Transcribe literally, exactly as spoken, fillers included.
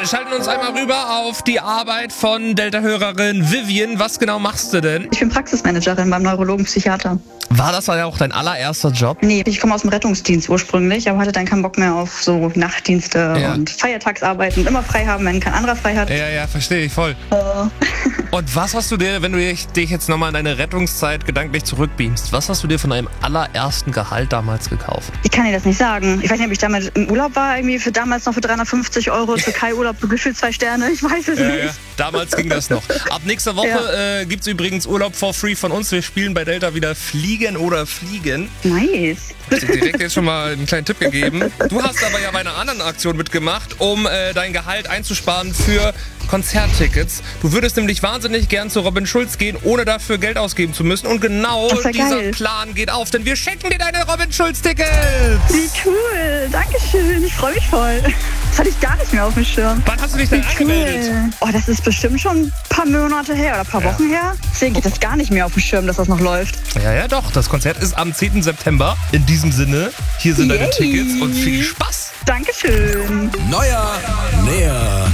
schalten uns einmal rüber auf die Arbeit von Delta-Hörerin Vivian. Was genau machst du denn? Ich bin Praxismanagerin beim Neurologen Psychiater. War das ja auch dein allererster Job? Nee, ich komme aus dem Rettungsdienst ursprünglich, aber hatte dann keinen Bock mehr auf so Nachtdienste Ja. und Feiertagsarbeit und immer frei haben, wenn kein anderer frei hat. Ja, ja, verstehe ich voll. Äh, Und was hast du dir, wenn du dich, dich jetzt nochmal in deine Rettungszeit gedanklich zurückbeamst, was hast du dir von deinem allerersten Gehalt damals gekauft? ich kann dir das nicht sagen. Ich weiß nicht, ob ich damals im Urlaub war, irgendwie für damals noch für dreihundertfünfzig Euro, Türkei-Urlaub, so gefühlt zwei Sterne, ich weiß es Ja, nicht. ja. Damals ging das noch. Ab nächster Woche Ja. äh, gibt's übrigens Urlaub for free von uns. Wir spielen bei Delta wieder Fliegen oder Fliegen. Nice. Ich hab dir direkt jetzt schon mal einen kleinen Tipp gegeben. Du hast aber ja bei einer anderen Aktion mitgemacht, um äh, dein Gehalt einzusparen für Konzerttickets. Du würdest nämlich wahnsinnig gern zu Robin Schulz gehen, ohne dafür Geld ausgeben zu müssen. Und genau Das wär dieser geil. Plan geht auf, denn wir schenken dir deine Robin Schulz-Tickets. Wie cool, dankeschön, ich freue mich voll. Das hatte ich gar nicht mehr auf dem Schirm. Wann hast du dich denn Wie angemeldet? cool. Oh, das ist bestimmt schon ein paar Monate her oder ein paar Ja. Wochen her. Deswegen geht das gar nicht mehr auf dem Schirm, dass das noch läuft. Ja, ja, doch. Das Konzert ist am zehnten September. In diesem Sinne, hier sind deine Yay. Tickets und viel Spaß. Dankeschön. Neuer, näher.